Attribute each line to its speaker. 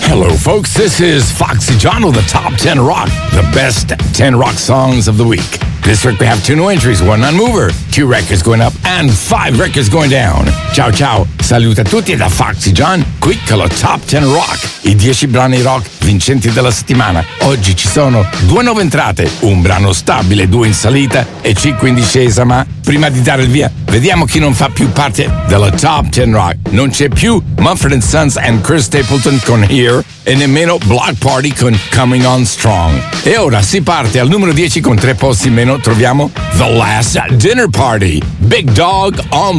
Speaker 1: Hello, folks. This is Foxy John with the Top 10 Rock, the best 10 rock songs of the week. This week we have 2 new entries, 1 non-mover, 2 records going up, and 5 records going down. Ciao ciao, saluta a tutti da Foxy John, qui con la Top 10 Rock, i 10 brani rock vincenti della settimana. Oggi ci sono 2 nuove entrate, un brano stabile, 2 in salita e 5 in discesa, ma prima di dare il via, vediamo chi non fa più parte della Top 10 Rock. Non c'è più Mumford & Sons and Chris Stapleton con Here e nemmeno Block Party con Coming On Strong. E ora si parte al numero 10 con 3 posti in meno, troviamo The Last Dinner Party, Big Dog on